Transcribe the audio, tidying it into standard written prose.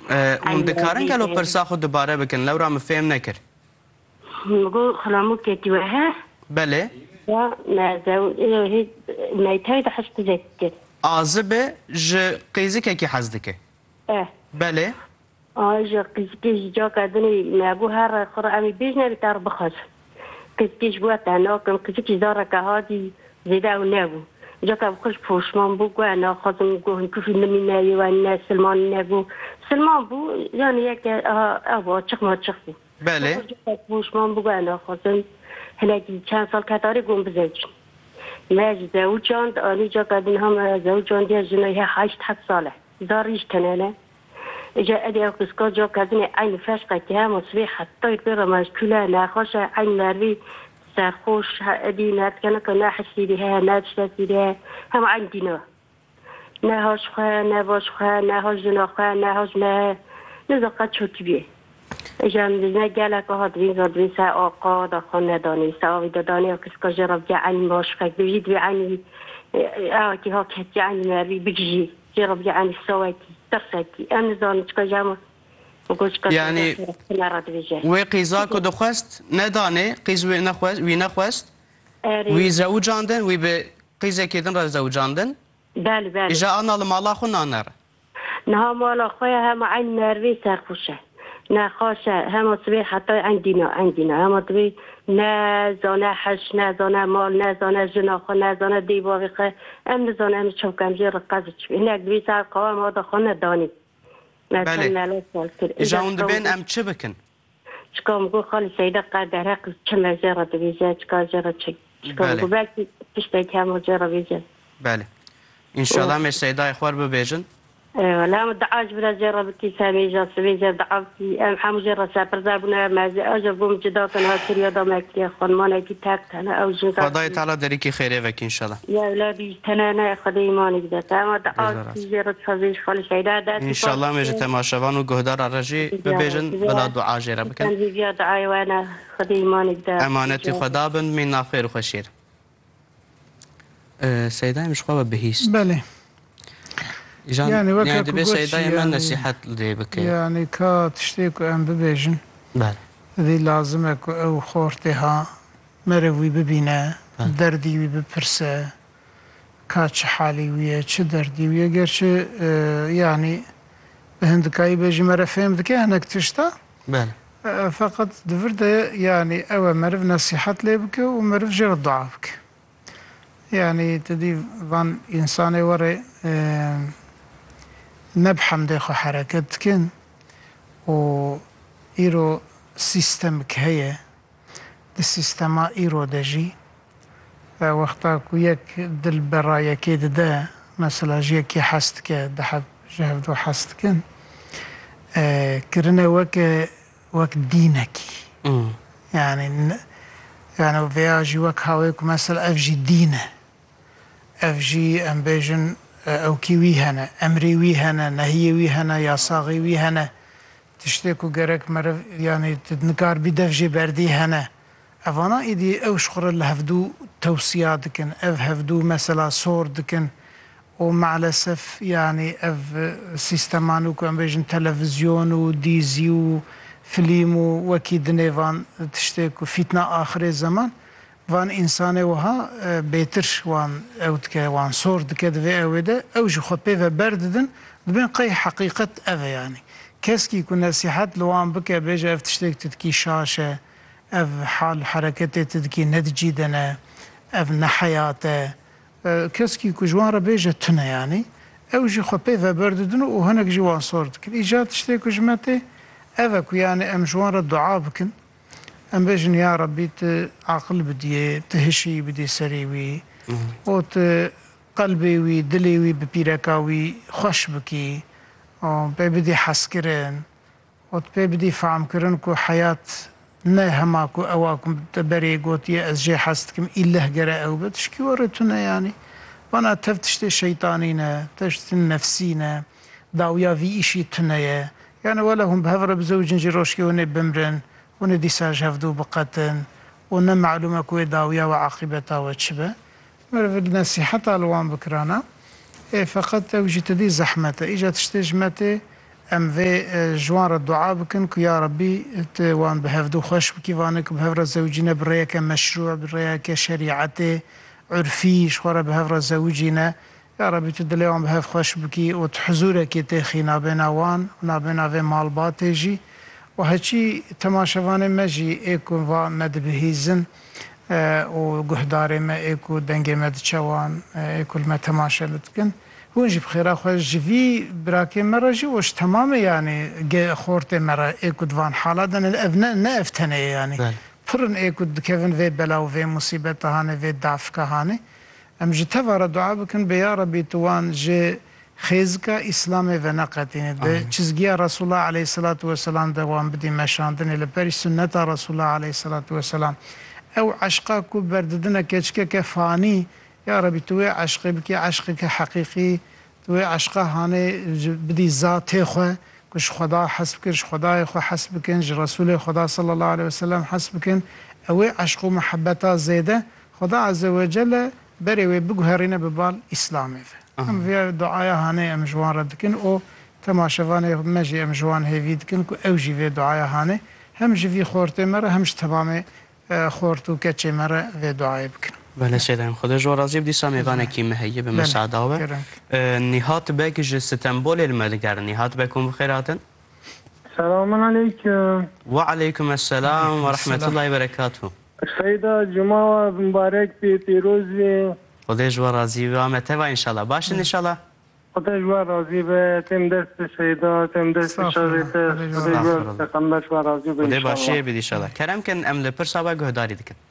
Hûn dikarin gelo pirsa xwe dubare bikin lewra min fêm nekir. Got xelamû ketî we he? Belê. Ya neytayê de hez dike. Azibe ji qêzikekî hez dike. Belê. Ji qîzikê ji caka dinê nebû her xwe em ê bêjne bi ter bixwaz. Qîzikê ji got te nakim qîzikê zareke hatî zêde ew nebû. Caka xweş poşman bû got naxwazim got hûn kufî nimîneyê we ne Silman nebû. Silman bû yani yek ev açık maçık bû. Belê. Poşman bû got naxwazim hinekî çend sal ketarî got bizecin. Me ji zewcan anî caka din hem zewcan diye jinê heşt hed sal e. Zarî ji tenene. إجا أدي أقصى جو كذني عين فاشقة كهام وصبيح حتى يطير مشكلة ناخوش عين ناري ساخوش أدي نات كنا كنا حسي بها نات شتي بها هم عندنا نهاش خا نباش خا نهاش جنا خا نهاش ما نزقت شو تبيه إجا مزنا جالك هادرين زادرين سا أقاد خانة داني ساوي داني أقصى جرب جعين باش خا بيجي بعيني كي هاك جعين ناري بيجي جرب جعين سواتي يعني وي قيزاك دخست نداني قيز وي نخست وي زوجاندن وي بقيزة كيدن را زوجاندن بالي إجا أنا لمالا خو نانر نها مالا خويا هم عين نروي سرخوشة نخاشة هم صبيح حتى عندنا هم طبي نزانه حش نزانه مال نزانه جناخ نزانه دیواقی ام نزانه ام چوکم جیر قضیه هنگ دوی سر قوام هذا خانه دانی. بله. جاون دبین ام چه بکن؟ چکام گو خالی سیده قدر حق چه مزرعه دویزه چکار جرا چکام گو بلکی پشت کم جرا ویزه. بله. إن شاء الله مش سيداي خوار ببيجن. لا مدعاج بلا جرا بكي سامي جا سبيزه دعوتي ام حمو جرا سافر زابنا ما اجبهم جدا كان هاتري يا دمك خان ما نكي تاك انا او جنتا خداي تعالى دريكي خير وك ان شاء الله يا اولادي تنانا خدي ما نقدر تمام دعوتي جرا تفضيش خالي سيدا ان شاء الله مش تماشوان وجهدار الرجي ببيجن بلا دعاء جرا بكن يا دعاء وانا خدي ما نقدر امانتي خدا بن من خير وخير سيداي مش خواب بهيس بله يعني دبي سيداي من نصيحة لدي بك يعني كا تشتيكو ام ببيجن بله ذي لازمك او خورتها مروي ببينه دردي وي بپرسه كاچ حالي ويا چه دردي ويا گرچه يعني بهندكاي بيجي مرة فهم ذكي هناك تشتا بله فقط دفرده يعني او مرف نصيحة لي بك ومرف جر الدعاء بك يعني تدي فان انساني وري نبحم ديخو حركت كن و إيرو سيستمك هي السيستما إيرو دجي وقتا كويك دل برايا كيد دا مثلا جيكي حستك دحب جهب دو حستكن كرنا وك دينكي يعني فياجي وك هاويك مثلا أفجي دينه أفجي أمبيجن أو كيوي هنا أمري وي هنا نهي وي هنا ياساغي وي هنا تشتكو جرك مرف يعني تدنكار بدفجي بردي هنا أفانا إيدي أو شخور اللي هفدو توصيات دكن أف هفدو مثلا صور دكن ومع الأسف يعني أف سيستمانو كو أمبيجن تلفزيون وديزي وفيلم وكيد نيفان تشتكو فتنة آخر الزمان وان انسان وها بيتر وان اوتك وان صور دك دفي اوده او جو خبي وبرددن بين قي حقيقه اف يعني كاسكي يكون نصيحات لوان بك بيجا افتشتك تدكي شاشه اف حال حركته تدكي ندجي دنا اف نحياته كاسكي كجوار بيجا تنا يعني او جو خبي وبرددن وهناك جوان صور دك ايجاد تشتكي جمته افك يعني ام جوار الدعاء بكن ام بيجن يا ربي عقل بدي تهشي بدي سريوي وت قلبي وي دلي وي ببيركاوي خوش بكي او بدي حسكرن وت بدي فهم كرن كو حياه نه هماكو اواكم تبري قوتي ازجي حستكم الا جرا او بتشكي ورتنا يعني وانا تفتشت شيطانينا تشت نفسينا داويا في شيء تنايا يعني ولا هم بهفر بزوج جروشكي ونبمرن وندي ساج هفدو بقتن ون معلومة كوي داوية وعاقبتها وتشبه مرف النصيحة الوان بكرانا فقط اوجي تدي زحمته اجا تشتجمته ام وی جوان را دعا بکن که یا ربی وان به هفدو خوش بکی وانه که به هفر زوجینه برای که مشروع برای که شریعت عرفی شخوره به هفر زوجینه یا ربی تو دلی وان به هف خوش بکی و تحضوره که تخی نابینا وان و نابینا وی مالبات جی و هچی تماشوان مجی ایکو و مدبهیزن و گهدار ما ایکو دنگ مد چوان ایکو ما تماشا بتکن هونجی بخیره خوش جوی براکی مرا جی وش تمام یعنی خورت مرا ایکو دوان حالا نه افتنه یعنی پرن ایکو دکوین وی بلا و وی مصیبت هانه وی دافکه هانه ام جی توارا دعا بکن بیا ربی توان جی خیزکا اسلام و نقطین ده چیزگی رسول الله علیه الصلاة والسلام دوام بدی مشاندن لپری سنت رسول الله علیه الصلاة والسلام او عشقا کو برددنه کچکه که فانی یا ربی توی عشقی بکی عشقی که حقیقی توی عشقا هانه بدی ذات خواه کش خدا حسب کش خدای خو حسب کن رسول خدا صلی الله علیه وسلم حسب کن او عشق و محبتا زیده خدا عز وجل بری و بگوهرینه ببال اسلامی هم وی دعای هانه امجوان ردکن او تماشوان مجی امجوان هیوید کن که او جی دعای هانه هم جوی خورته مره همش تمام خورتو کچه مره و دعای بکن بله سیدم خدا جو راضی بدی سامیگانه کی مهیه به مساعده و نهات بک ج استنبول المدگر نهات بکم بخیراتن سلام علیکم و علیکم السلام و رحمت الله و برکاته سیدا جمعه مبارک بی پیروز بی خدا جو راضی و آمته و انشالله باشین انشالله خدا جو راضی به تم دست سیدا تم دست شریف خدا جو راضی به خدا باشه بدی انشالله کرم کن ام لپر صاحب گهداری دکن